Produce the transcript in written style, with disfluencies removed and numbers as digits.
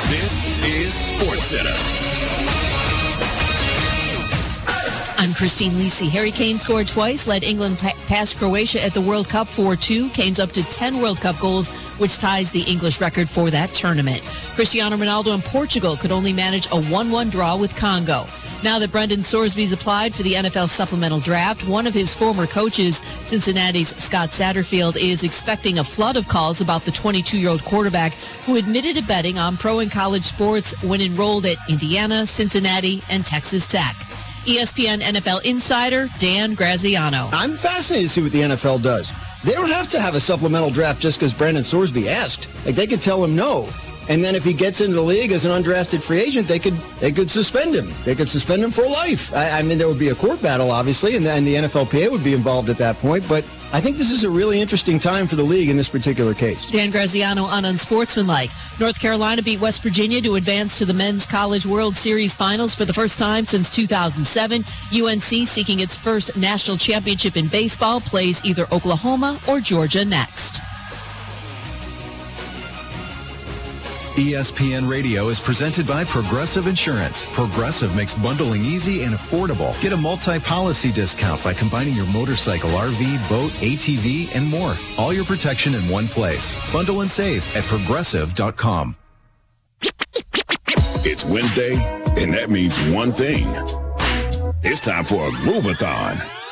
This is SportsCenter. I'm Christine Lisi. Harry Kane scored twice, led England past Croatia at the World Cup 4-2. Kane's up to 10 World Cup goals, which ties the English record for that tournament. Cristiano Ronaldo and Portugal could only manage a 1-1 draw with Congo. Now that Brendan Sorsby's applied for the NFL supplemental draft, one of his former coaches, Cincinnati's Scott Satterfield, is expecting a flood of calls about the 22-year-old quarterback who admitted to betting on pro and college sports when enrolled at Indiana, Cincinnati, and Texas Tech. ESPN NFL insider Dan Graziano. I'm fascinated to see what the NFL does. They don't have to have a supplemental draft just because Brandon Sorsby asked. Like, they could tell him no. And then if he gets into the league as an undrafted free agent, they could suspend him. They could suspend him for life. I mean, there would be a court battle, obviously, and the NFLPA would be involved at that point. But I think this is a really interesting time for the league in this particular case. Dan Graziano on Unsportsmanlike. North Carolina beat West Virginia to advance to the Men's College World Series Finals for the first time since 2007. UNC, seeking its first national championship in baseball, plays either Oklahoma or Georgia next. ESPN Radio is presented by Progressive Insurance. Progressive makes bundling easy and affordable. Get a multi-policy discount by combining your motorcycle, RV, boat, ATV, and more. All your protection in one place. Bundle and save at Progressive.com. It's Wednesday, and that means one thing. It's time for a Groovathon.